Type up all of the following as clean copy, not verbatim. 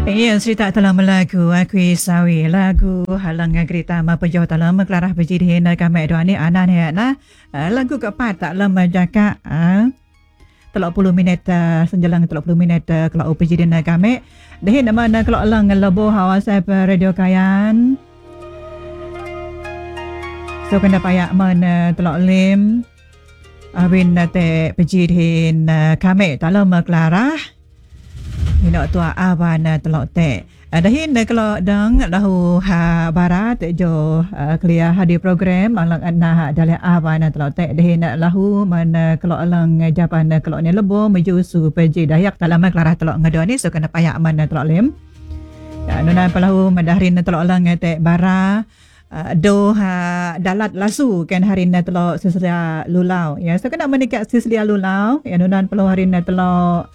Iya, cerita dalam lagu Aku Sawi lagu halang kereta mapejo dalam kelarah berjadiin kami doa ni anak ni na lagu keempat tak lama jaka 30 minit senjalang 30 minit kalau berjadiin kami dah nama na kalau lang lebo WhatsApp radio kayan so kena payak man telok lim awin te berjadiin kami dalam kelarah Hino tua awan telok te. Dahin kalau dang lahu ha barat jo clear hadi program alang anah dalam awan telok te. Dahin lahu man kalau alang japan kalau ni lebo meju su peji dayak dalam kelarah telok ngado ni so kena payak man telok lem. Nuna pelahu madarin telok alang te bara do ha dalat lasu kan hari na telok seselia lulau. Ya so kena menikah seselia lulau. Ya nuna pelahu hari na telok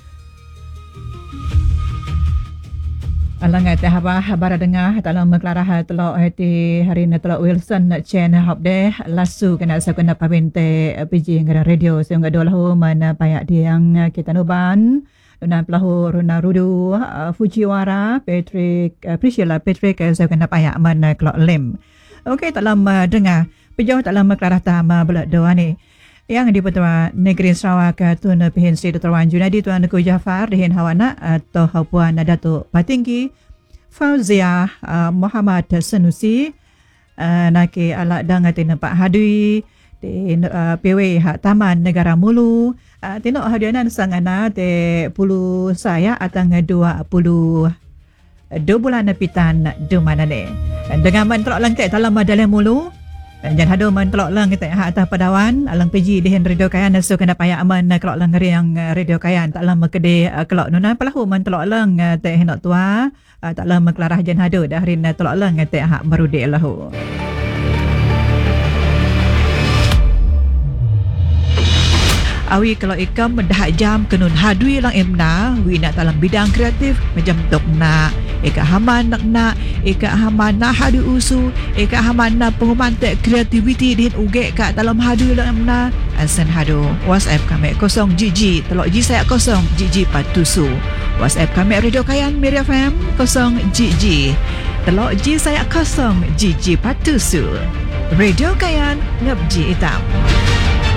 Alang teh habara dengar dalam kelarah telok hati hari ni telok Wilson Chen hop deh lasu kena sakuna pabinte PJ ngara radio sehingga dolahu mana payak diang kita nuban dan pelahu Runa Rudu Fujiwara Patrick Priscilla Patrick sakuna payak mana kelok lem. Okey dalam dengar pejauh dalam kelarah tama belak doa ni yang di Petua Negeri Sarawak Tuan Pihin Sri Dr. Wan Junadi Tuan Ku Jafar Dihin Hawana atau Puan Datuk Patinggi Fauzia Muhammad Sanusi naki alak dangatin Pak Hadui di PW Hak Taman Negara Mulu tinok hadianan sangana te pulu saya atang 20 bulan pitan dumanane dengan mantrok langkai dalam dalam mulu dan hado man kelok lang kita hak atas padawan alang PG dihin radio kayan so kena payak aman kelok lang yang radio kayan tak lama kede kelok nuna pelahu man kelok lang teh hendak tua tak lama kelarah jan hado dah rin kelok lang teh hak marudi lahu awi kalau ikam mendah jam kenun hadui lang emna wina dalam bidang kreatif macam tokna eka haman nak eka haman na hadu usu eka haman na pengumantek kreativiti dihin uge kat dalam hadu lang emna asan hadu WhatsApp kami 0 GG telok G saya 0 GG patusu WhatsApp kami radio kayan Miri FM 0 GG telok G saya 0 GG patusu radio kayan ngabji hitam